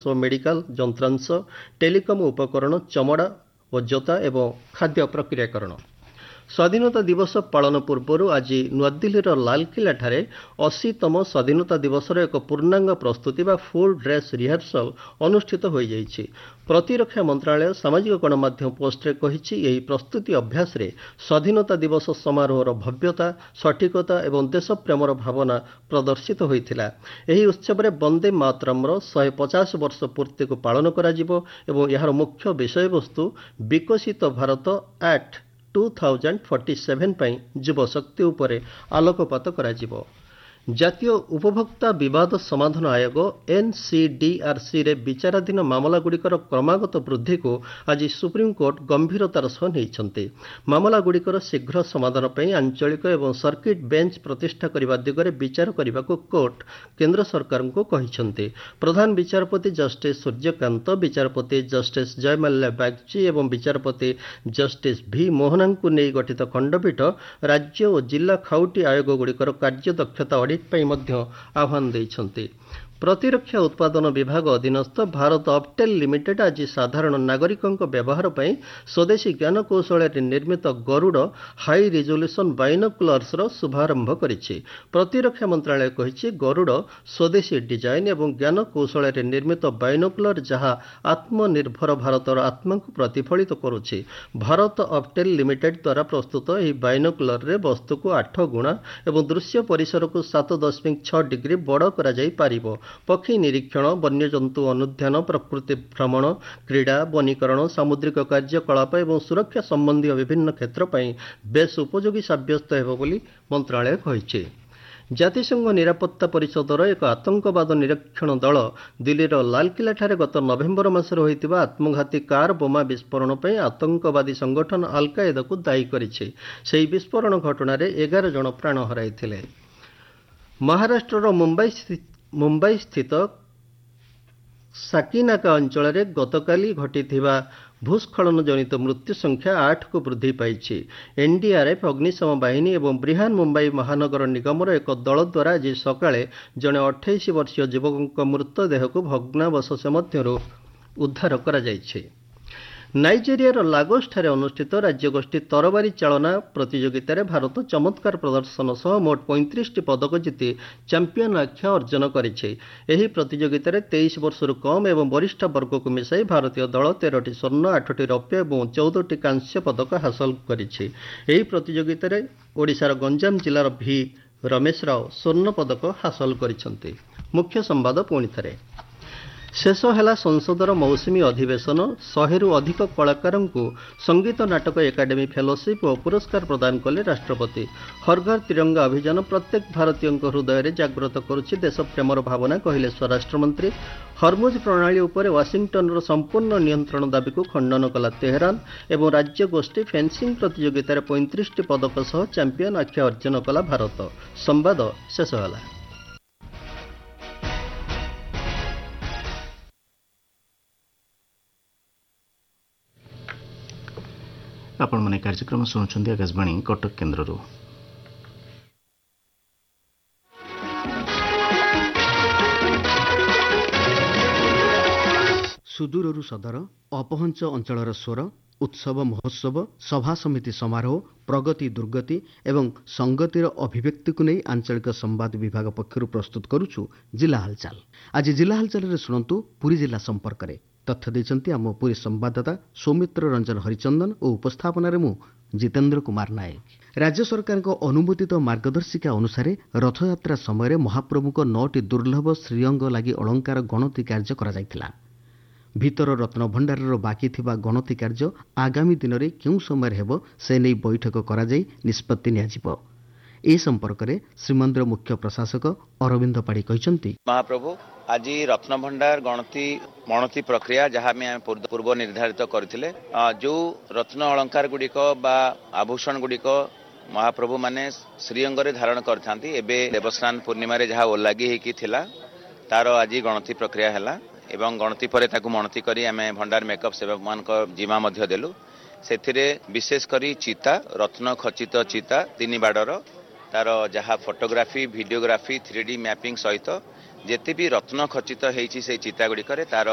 ଓ medical ଯନ୍ତ୍ରାଂଶ, telecom ଉପକରଣ, ଚମଡ଼ା ଓ ଜୋତା ଏବଂ ଖାଦ୍ୟ ପ୍ରକ୍ରିୟାକରଣ। ସ୍ୱାଧୀନତା ଦିବସ ପାଳନ ପୂର୍ବରୁ ଆଜି ନୂଆଦିଲ୍ଲୀର ଲାଲକିଲ୍ଲାଠାରେ 80ତମ ସ୍ୱାଧୀନତା ଦିବସର ଏକ ପୂର୍ଣ୍ଣାଙ୍ଗ ପ୍ରସ୍ତୁତି ବା ଫୁଲ୍ ଡ୍ରେସ୍ ରିହର୍ସାଲ ଅନୁଷ୍ଠିତ ହୋଇଯାଇଛି। ପ୍ରତିରକ୍ଷା ମନ୍ତ୍ରଣାଳୟ ସାମାଜିକ ଗଣମାଧ୍ୟମ ପୋଷ୍ଟରେ କହିଛି, ଏହି ପ୍ରସ୍ତୁତି ଅଭ୍ୟାସରେ ସ୍ୱାଧୀନତା ଦିବସ ସମାରୋହର ଭବ୍ୟତା, ସଠିକତା ଏବଂ ଦେଶପ୍ରେମର ଭାବନା ପ୍ରଦର୍ଶିତ ହୋଇଥିଲା। ଏହି ଉତ୍ସବରେ ବନ୍ଦେ ମାତରମ୍ର 150 ବର୍ଷ ପୂର୍ତ୍ତିକୁ ପାଳନ କରାଯିବ ଏବଂ ଏହାର ମୁଖ୍ୟ ବିଷୟବସ୍ତୁ ବିକଶିତ ଭାରତ ଆକ୍ଟ 2047 ପାଇଁ ଯୁବଶକ୍ତି ଉପରେ ଆଲୋକପାତ କରାଯିବ। ଜାତୀୟ ଉପଭୋକ୍ତା ବିବାଦ ସମାଧାନ ଆୟୋଗ NCDRCରେ ବିଚାରାଧୀନ ମାମଲାଗୁଡ଼ିକର କ୍ରମାଗତ ବୃଦ୍ଧିକୁ ଆଜି ସୁପ୍ରିମକୋର୍ଟ ଗମ୍ଭୀରତାର ସହ ନେଇଛନ୍ତି। ମାମଲାଗୁଡ଼ିକର ଶୀଘ୍ର ସମାଧାନ ପାଇଁ ଆଞ୍ଚଳିକ ଏବଂ ସର୍କିଟ୍ ବେଞ୍ଚ ପ୍ରତିଷ୍ଠା କରିବା ଦିଗରେ ବିଚାର କରିବାକୁ କୋର୍ଟ କେନ୍ଦ୍ର ସରକାରଙ୍କୁ କହିଛନ୍ତି। ପ୍ରଧାନ ବିଚାରପତି ଜଷ୍ଟିସ୍ ସୂର୍ଯ୍ୟକାନ୍ତ, ବିଚାରପତି ଜଷ୍ଟିସ୍ ଜୟମାଲ୍ୟା ବାଗ୍ଚି ଏବଂ ବିଚାରପତି ଜଷ୍ଟିସ୍ ଭି ମୋହନାଙ୍କୁ ନେଇ ଗଠିତ ଖଣ୍ଡପୀଠ ରାଜ୍ୟ ଓ ଜିଲ୍ଲା ଖାଉଟି ଆୟୋଗଗୁଡ଼ିକର କାର୍ଯ୍ୟଦକ୍ଷତା ଅଡିଟ୍ ପାଇଁ ମଧ୍ୟ ଆହ୍ୱାନ ଦେଇଛନ୍ତି। ପ୍ରତିରକ୍ଷା ଉତ୍ପାଦନ ବିଭାଗ ଅଧୀନସ୍ଥ ଭାରତ ଅପଟେଲ୍ ଲିମିଟେଡ୍ ଆଜି ସାଧାରଣ ନାଗରିକଙ୍କ ବ୍ୟବହାର ପାଇଁ ସ୍ୱଦେଶୀ ଜ୍ଞାନକୌଶଳରେ ନିର୍ମିତ ଗରୁଡ଼ ହାଇ ରିଜୋଲ୍ୟୁସନ୍ ବାଇନୋକୁଲର୍ସର ଶୁଭାରମ୍ଭ କରିଛି। ପ୍ରତିରକ୍ଷା ମନ୍ତ୍ରଣାଳୟ କହିଛି, ଗରୁଡ଼ ସ୍ୱଦେଶୀ ଡିଜାଇନ୍ ଏବଂ ଜ୍ଞାନକୌଶଳରେ ନିର୍ମିତ ବାଇନୋକୁଲର ଯାହା ଆତ୍ମନିର୍ଭର ଭାରତର ଆତ୍ମାକୁ ପ୍ରତିଫଳିତ କରୁଛି। ଭାରତ ଅପଟେଲ୍ ଲିମିଟେଡ୍ ଦ୍ୱାରା ପ୍ରସ୍ତୁତ ଏହି ବାଇନୋକୁଲରରେ ବସ୍ତୁକୁ 8 ଗୁଣା ଏବଂ ଦୃଶ୍ୟ ପରିସରକୁ 7.6 ଡିଗ୍ରୀ ବଡ଼ କରାଯାଇପାରିବ। ପକ୍ଷୀ ନିରୀକ୍ଷଣ, ବନ୍ୟଜନ୍ତୁ ଅନୁଧ୍ୟାନ, ପ୍ରକୃତି ଭ୍ରମଣ, କ୍ରୀଡ଼ା, ବନୀକରଣ, ସାମୁଦ୍ରିକ କାର୍ଯ୍ୟକଳାପ ଏବଂ ସୁରକ୍ଷା ସମ୍ବନ୍ଧୀୟ ବିଭିନ୍ନ କ୍ଷେତ୍ର ପାଇଁ ବେଶ୍ ଉପଯୋଗୀ ସାବ୍ୟସ୍ତ ହେବ ବୋଲି ମନ୍ତ୍ରଣାଳୟ କହିଛି। ଜାତିସଂଘ ନିରାପତ୍ତା ପରିଷଦର ଏକ ଆତଙ୍କବାଦ ନିରୀକ୍ଷଣ ଦଳ ଦିଲ୍ଲୀର ଲାଲକିଲ୍ଲାଠାରେ ଗତ ନଭେମ୍ବର ମାସରେ ହୋଇଥିବା ଆତ୍ମଘାତୀ କାର୍ ବୋମା ବିସ୍ଫୋରଣ ପାଇଁ ଆତଙ୍କବାଦୀ ସଂଗଠନ ଆଲ୍-କାଏଦାକୁ ଦାୟୀ କରିଛି। ସେହି ବିସ୍ଫୋରଣ ଘଟଣାରେ 11 ଜଣ ପ୍ରାଣ ହରାଇଥିଲେ। ମହାରାଷ୍ଟ୍ରର ମୁମ୍ବାଇ ସ୍ଥିତ ସାକିନାକା ଅଞ୍ଚଳରେ ଗତକାଲି ଘଟିଥିବା ଭୂସ୍ଖଳନ ଜନିତ ମୃତ୍ୟୁ ସଂଖ୍ୟା 8କୁ ବୃଦ୍ଧି ପାଇଛି। NDRF, ଅଗ୍ନିଶମ ବାହିନୀ ଏବଂ ବ୍ରିହାନ୍ ମୁମ୍ବାଇ ମହାନଗର ନିଗମର ଏକ ଦଳ ଦ୍ୱାରା ଆଜି ସକାଳେ ଜଣେ 28 ବର୍ଷୀୟ ଯୁବକଙ୍କ ମୃତଦେହକୁ ଭଗ୍ନାବଶେଷ ମଧ୍ୟରୁ ଉଦ୍ଧାର କରାଯାଇଛି। ନାଇଜେରିଆର ଲାଗୋସଠାରେ ଅନୁଷ୍ଠିତ ରାଜ୍ୟଗୋଷ୍ଠୀ ତରବାରୀ ଚାଳନା ପ୍ରତିଯୋଗିତାରେ ଭାରତ ଚମତ୍କାର ପ୍ରଦର୍ଶନ ସହ ମୋଟ 35ଟି ପଦକ ଜିତି ଚାମ୍ପିୟନ ଆଖ୍ୟା ଅର୍ଜନ କରିଛି। ଏହି ପ୍ରତିଯୋଗିତାରେ 23 ବର୍ଷରୁ କମ୍ ଏବଂ ବରିଷ୍ଠ ବର୍ଗକୁ ମିଶାଇ ଭାରତୀୟ ଦଳ 13ଟି ସ୍ୱର୍ଣ୍ଣ, 8ଟି ରୌପ୍ୟ ଏବଂ 14ଟି କାଂସ୍ୟ ପଦକ ହାସଲ କରିଛି। ଏହି ପ୍ରତିଯୋଗିତାରେ ଓଡ଼ିଶାର ଗଞ୍ଜାମ ଜିଲ୍ଲାର ଭି ରମେଶ ରାଓ ସ୍ୱର୍ଣ୍ଣ ପଦକ ହାସଲ କରିଛନ୍ତି। ମୁଖ୍ୟ ସମ୍ବାଦ ପୁଣିଥରେ। ଶେଷ ହେଲା ସଂସଦର ମୌସୁମୀ ଅଧିବେଶନ। 100ରୁ ଅଧିକ କଳାକାରଙ୍କୁ ସଙ୍ଗୀତ ନାଟକ ଏକାଡେମୀ ଫେଲୋସିପ୍ ଓ ପୁରସ୍କାର ପ୍ରଦାନ କଲେ ରାଷ୍ଟ୍ରପତି। ହର୍ ଘର୍ ତିରଙ୍ଗା ଅଭିଯାନ ପ୍ରତ୍ୟେକ ଭାରତୀୟଙ୍କ ହୃଦୟରେ ଜାଗ୍ରତ କରୁଛି ଦେଶପ୍ରେମର ଭାବନା, କହିଲେ ସ୍ୱରାଷ୍ଟ୍ରମନ୍ତ୍ରୀ। ହର୍ମୁଜ୍ ପ୍ରଣାଳୀ ଉପରେ ୱାଶିଂଟନର ସମ୍ପୂର୍ଣ୍ଣ ନିୟନ୍ତ୍ରଣ ଦାବିକୁ ଖଣ୍ଡନ କଲା ତେହେରାନ ଏବଂ ରାଜ୍ୟଗୋଷ୍ଠୀ ଫେନ୍ସିଂ ପ୍ରତିଯୋଗିତାରେ 35ଟି ପଦକ ସହ ଚାମ୍ପିୟନ ଆଖ୍ୟା ଅର୍ଜନ କଲା ଭାରତ। ସମ୍ବାଦ ଶେଷ ହେଲା। ଆପଣମାନେ କାର୍ଯ୍ୟକ୍ରମ ଶୁଣୁଛନ୍ତି ଆକାଶବାଣୀ କଟକ କେନ୍ଦ୍ରରୁ। ସୁଦୂରରୁ ସଦର, ଅପହଞ୍ଚ ଅଞ୍ଚଳର ସ୍ୱର, ଉତ୍ସବ ମହୋତ୍ସବ, ସଭା ସମିତି ସମାରୋହ, ପ୍ରଗତି ଦୁର୍ଗତି ଏବଂ ସଂଗତିର ଅଭିବ୍ୟକ୍ତିକୁ ନେଇ ଆଞ୍ଚଳିକ ସମ୍ବାଦ ବିଭାଗ ପକ୍ଷରୁ ପ୍ରସ୍ତୁତ କରୁଛୁ ଜିଲ୍ଲା ହାଲଚାଲ। ଆଜି ଜିଲ୍ଲା ହାଲଚାଲରେ ଶୁଣନ୍ତୁ ପୁରୀ ଜିଲ୍ଲା ସମ୍ପର୍କରେ। ତଥ୍ୟ ଦେଇଛନ୍ତି ଆମ ପୁରୀ ସମ୍ବାଦଦାତା ସୌମିତ୍ର ରଞ୍ଜନ ହରିଚନ୍ଦନ ଓ ଉପସ୍ଥାପନାରେ ମୁଁ ଜିତେନ୍ଦ୍ର କୁମାର ନାୟକ। ରାଜ୍ୟ ସରକାରଙ୍କ ଅନୁମୋଦିତ ମାର୍ଗଦର୍ଶିକା ଅନୁସାରେ ରଥଯାତ୍ରା ସମୟରେ ମହାପ୍ରଭୁଙ୍କ 9ଟି ଦୁର୍ଲଭ ଶ୍ରୀଅଙ୍ଗ ଲାଗି ଅଳଙ୍କାର ଗଣତି କାର୍ଯ୍ୟ କରାଯାଇଥିଲା। ଭିତର ରତ୍ନଭଣ୍ଡାରର ବାକି ଥିବା ଗଣତି କାର୍ଯ୍ୟ ଆଗାମୀ ଦିନରେ କେଉଁ ସମୟରେ ହେବ ସେ ନେଇ ବୈଠକ କରାଯାଇ ନିଷ୍ପତ୍ତି ନିଆଯିବ। ଏ ସମ୍ପର୍କରେ ଶ୍ରୀମନ୍ଦିର ମୁଖ୍ୟ ପ୍ରଶାସକ ଅରବିନ୍ଦ ପାଢ଼ୀ କହିଛନ୍ତି, ମହାପ୍ରଭୁ ଆଜି ରତ୍ନଭଣ୍ଡାର ଗଣତି ପ୍ରକ୍ରିୟା ଯାହା ଆମେ ପୂର୍ବ ନିର୍ଦ୍ଧାରିତ କରିଥିଲେ, ଯେଉଁ ରତ୍ନ ଅଳଙ୍କାର ଗୁଡ଼ିକ ବା ଆଭୂଷଣ ଗୁଡ଼ିକ ମହାପ୍ରଭୁ ମାନେ ଶ୍ରୀଅଙ୍ଗରେ ଧାରଣ କରିଥାନ୍ତି, ଏବେ ଦେବସ୍ନାନ ପୂର୍ଣ୍ଣିମାରେ ଯାହା ଓଲାଗି ହେଇକି ଥିଲା ତାର ଆଜି ଗଣତି ପ୍ରକ୍ରିୟା ହେଲା ଏବଂ ଗଣତି ପରେ ତାକୁ ମଣତି କରି ଆମେ ଭଣ୍ଡାର ମେକଅପ୍ ସେବକମାନଙ୍କ ଜିମା ମଧ୍ୟ ଦେଲୁ। ସେଥିରେ ବିଶେଷ କରି ଚିତା, ରତ୍ନ ଖଚିତ ଚିତା 3 ବାଡ଼ର, ତାର ଯାହା ଫଟୋଗ୍ରାଫି, ଭିଡ଼ିଓଗ୍ରାଫି, 3D ମ୍ୟାପିଂ ସହିତ ଯେତେ ବି ରତ୍ନ ଖଚିତ ହେଇଛି ସେଇ ଚିତା ଗୁଡ଼ିକରେ ତାର